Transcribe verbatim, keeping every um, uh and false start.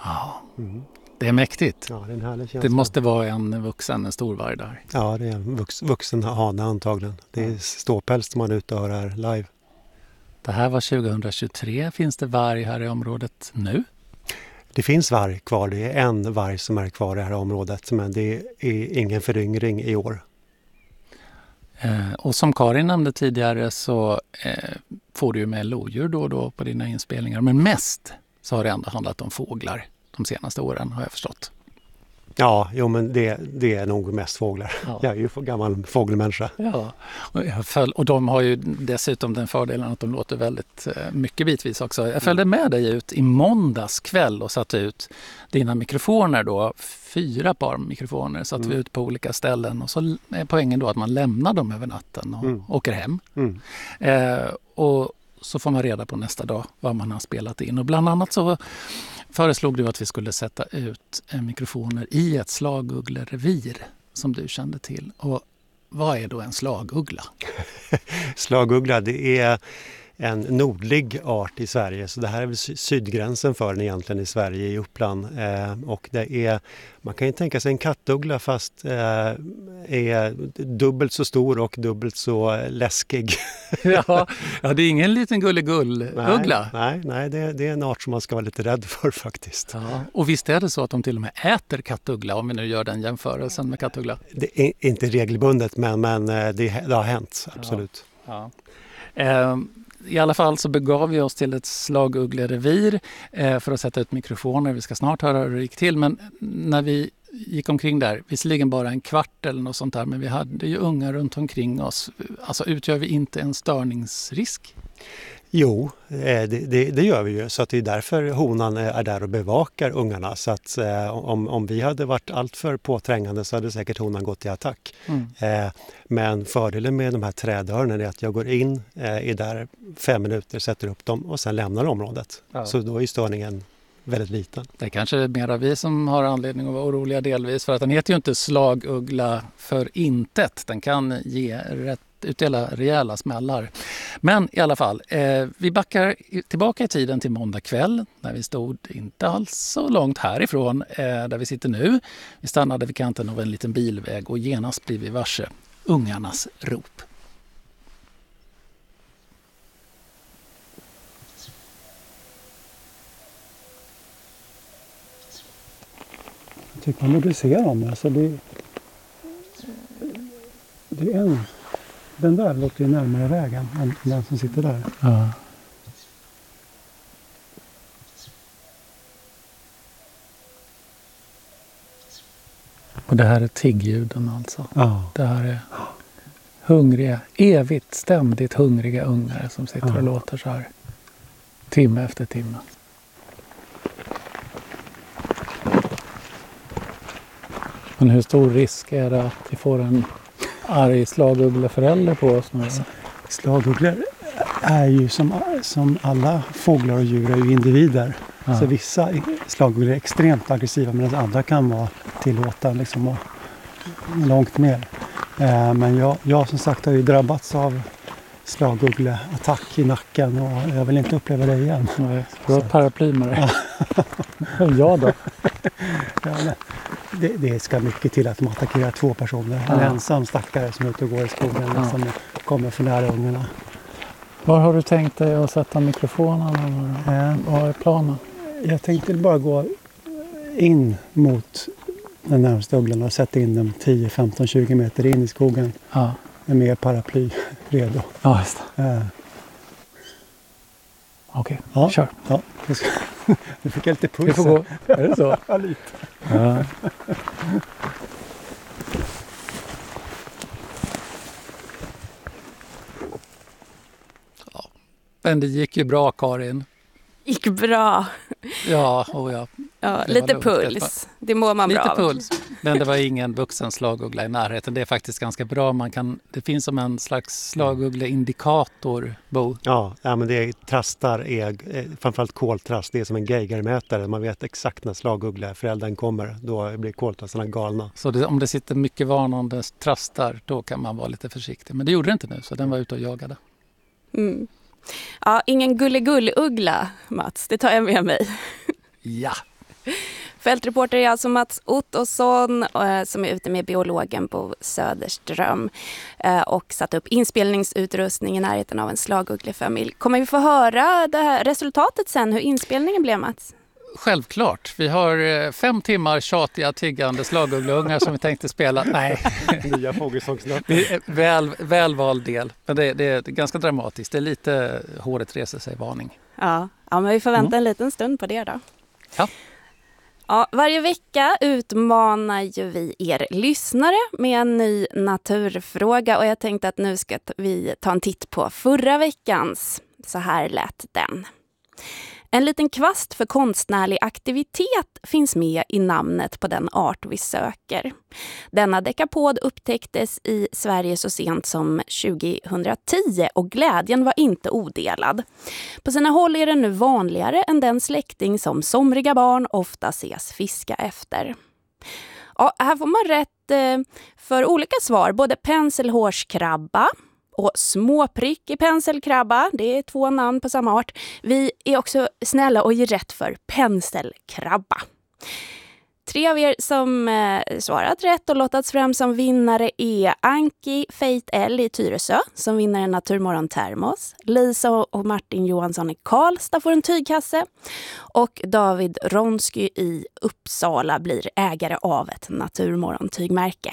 Ja, mm. Det är mäktigt. Ja, det är en härlig känsla. Det måste vara en vuxen, en stor varg där. Ja, det är en vux, vuxen hane antagligen. Det är ståpäls som man är ute och hör här live. Det här var tjugohundratjugotre. Finns det varg här i området nu? Det finns varg kvar. Det är en varg som är kvar i det här området. Men det är ingen föryngring i år. Eh, och som Karin nämnde tidigare så eh, får du ju med lodjur då och då på dina inspelningar. Men mest så har det ändå handlat om fåglar de senaste åren, har jag förstått. Ja, jo, men det, det är nog mest fåglar. Ja. Jag är ju gammal fågelmänniska. Ja, och, jag föl- och de har ju dessutom den fördelen att de låter väldigt eh, mycket bitvis också. Jag följde med dig ut i måndags kväll och satte ut dina mikrofoner då. Fyra par mikrofoner satte mm. vi ut på olika ställen. Och så är poängen då att man lämnar dem över natten och mm. åker hem. Mm. Eh, och så får man reda på nästa dag vad man har spelat in. Och bland annat så föreslog du att vi skulle sätta ut mikrofoner i ett slagugglerevir som du kände till. Och vad är då en slaguggla? Slaguggla, det är en nordlig art i Sverige. Så det här är väl sydgränsen för den egentligen i Sverige, i Uppland. Eh, och det är, man kan ju tänka sig en kattuggla fast eh, är dubbelt så stor och dubbelt så läskig. ja, ja, det är ingen liten gulligull-uggla. Nej, nej, nej det, det är en art som man ska vara lite rädd för faktiskt. Ja, och visst är det så att de till och med äter kattuggla, om vi nu gör den jämförelsen med kattuggla? Det är inte regelbundet, men, men det, det har hänt, absolut. Ja, ja. Eh, I alla fall så begav vi oss till ett slagugglerevir eh, för att sätta ut mikrofoner. Vi ska snart höra hur det gick till, men när vi gick omkring där, visserligen bara en kvart eller något sånt där, men vi hade ju ungar runt omkring oss. Alltså utgör vi inte en störningsrisk? Jo, det, det, det gör vi ju. Så att det är därför honan är där och bevakar ungarna. Så att eh, om, om vi hade varit alltför påträngande så hade säkert honan gått i attack. Mm. Eh, men fördelen med de här trädörren är att jag går in, eh, är där fem minuter, sätter upp dem och sen lämnar området. Ja. Så då är störningen väldigt liten. Det är kanske mer vi som har anledning att vara oroliga delvis, för att den heter ju inte slaguggla för intet. Den kan ge rätt utdela rejäla smällar. Men i alla fall, eh, vi backar tillbaka i tiden till måndag kväll när vi stod inte alls så långt härifrån eh, där vi sitter nu. Vi stannade vid kanten av en liten bilväg och genast blev vi varse ungarnas rop. Jag tycker man borde se dem. Alltså det, det är en... Den där låter ju närmare vägen än den som sitter där. Ja. Och det här är tiggljuden alltså. Ja. Det här är hungriga, evigt, ständigt hungriga ungar som sitter ja. och låter så här timme efter timme. Men hur stor risk är det att vi får en arg slaguggleförälder på oss nu? Slagugglor är ju som, som alla fåglar och djur är ju individer. Ja. Så vissa slagugglor är extremt aggressiva medan andra kan vara tillåta liksom, och långt mer. Eh, men jag, jag som sagt har ju drabbats av slaguggleattack i nacken och jag vill inte uppleva det igen. Nej, du har ett paraply med det. Ja, ja då. Ja, det, det ska mycket till att de attackerar två personer. En ja. ensam stackare som är ute och går i skogen ja. som kommer för nära ungarna. Var har du tänkt dig att sätta mikrofonen? Eh, vad är planen? Jag tänkte bara gå in mot den närmaste ugglan och sätta in dem tio, femton, tjugo meter in i skogen. Ja. Med mer paraply redo. Ja, just det. Eh. Okej, okay. ja. kör. Ja. Nu fick jag lite puls. Vi får gå. Är det så? Ja, lite. Ja. Ja. Men det gick ju bra, Karin. Gick bra. Ja, och ja. Ja, lite puls. Det mår man lite bra Lite puls. Men det var ingen vuxen slaguggla i närheten. Det är faktiskt ganska bra. Man kan, det finns som en slags slaguggleindikator, Bo. Ja, ja, men det är trastar, är, framförallt koltrast. Det är som en geigermätare. Man vet exakt när slaguggleföräldern kommer. Då blir koltrastarna galna. Så det, om det sitter mycket varnande trastar, då kan man vara lite försiktig. Men det gjorde det inte nu, så den var ute och jagade. Mm. Ja, ingen gulligull-uggla, Mats. Det tar jag med mig. Ja. Fältreporter är alltså Mats Ottosson eh, som är ute med biologen Bo Söderström eh, och satt upp inspelningsutrustning i närheten av en slagugglefamilj. Kommer vi få höra det här resultatet sen, hur inspelningen blev, Mats? Självklart. Vi har fem timmar tjatiga, tiggande slaguggleungar som vi tänkte spela. Nej, nya fågelsångsnötter. Det är väl, väl vald del, men det, det är ganska dramatiskt. Det är lite håret reser sig varning. Ja, ja men vi får vänta Mm. en liten stund på det då. Ja. Ja, varje vecka utmanar ju vi er lyssnare med en ny naturfråga och jag tänkte att nu ska vi ta en titt på förra veckans. Så här lät den. En liten kvast för konstnärlig aktivitet finns med i namnet på den art vi söker. Denna dekapod upptäcktes i Sverige så sent som tjugohundratio och glädjen var inte odelad. På sina håll är den nu vanligare än den släkting som somriga barn ofta ses fiska efter. Ja, här får man rätt eh, för olika svar, både penselhårskrabba och småprickig penselkrabba, det är två namn på samma art. Vi är också snälla och ger rätt för penselkrabba. Tre av er som eh, svarat rätt och lottats fram som vinnare är Anki Fate L i Tyresö som vinner en Naturmorgon termos. Lisa och Martin Johansson i Karlstad får en tygkasse. Och David Ronsky i Uppsala blir ägare av ett Naturmorgon tygmärke.